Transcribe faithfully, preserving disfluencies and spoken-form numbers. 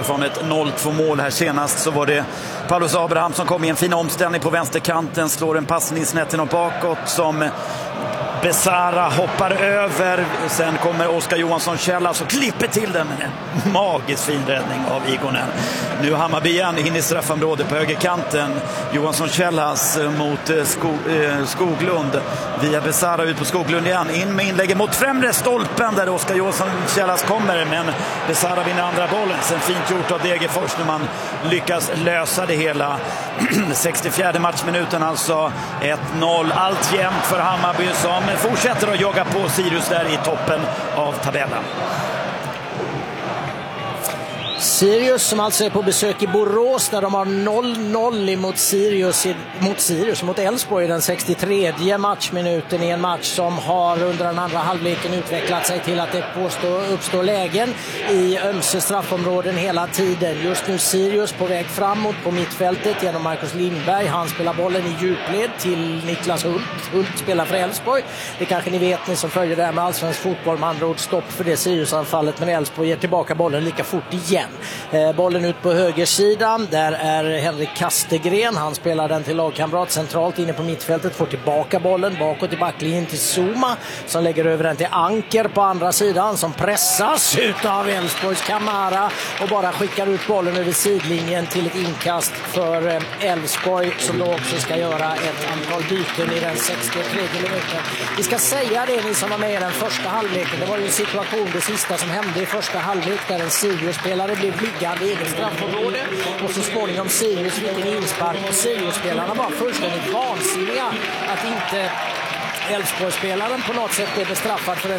tillbaka från ett noll två mål här senast. Så var det Paulus Abraham som kom i en fin omställning på vänsterkanten, slår en passning snett inåt bakåt som Besara hoppar över. Sen kommer Oskar Johansson Källas och klipper till den. En magisk fin räddning av Igonen. Nu Hammarby igen in i straffområdet på högerkanten. Johansson Källas mot Skog, eh, Skoglund. Via Besara ut på Skoglund igen. In med inlägget mot främre stolpen där Oskar Johansson Källas kommer. Men Besara vinner andra bollen. Sen fint gjort av Degerfors när man lyckas lösa det hela. sextiofjärde matchminuten alltså. ett noll allt jämnt för Hammarby som fortsätter att jaga på Sirius där i toppen av tabellen. Sirius som alltså är på besök i Borås där de har noll noll mot Sirius, mot Sirius mot Elfsborg i den sextiotredje matchminuten i en match som har under den andra halvleken utvecklat sig till att det påstår, uppstår lägen i ömse straffområden hela tiden. Just nu Sirius på väg framåt på mittfältet genom Marcus Lindberg. Han spelar bollen i djupled till Niklas Hult. Hult spelar för Elfsborg. Det kanske ni vet, ni som följer det här med allsvensk fotboll. Man andra ord stopp för det Sirius-anfallet, men Elfsborg ger tillbaka bollen lika fort igen. Eh, bollen ut på högersidan, där är Henrik Kastegren, han spelar den till lagkamrat centralt inne på mittfältet, får tillbaka bollen bakåt i backlinjen till Zuma som lägger över den till Anker på andra sidan som pressas ut av Elfsborgs Kamara och bara skickar ut bollen över sidlinjen till ett inkast för Elfsborg som då också ska göra ett antal byten i den sextiotredje minuten. Vi ska säga det, ni som var med i den första halvleken, det var ju en situation, det sista som hände i första halvlek där en Sirius-spelare blev liggande i det straffområde och så småningom Sirius fick en inspark och Sirius-spelarna var fullständigt vansinniga att inte Elfsborgsspelaren på något sätt är bestraffad för den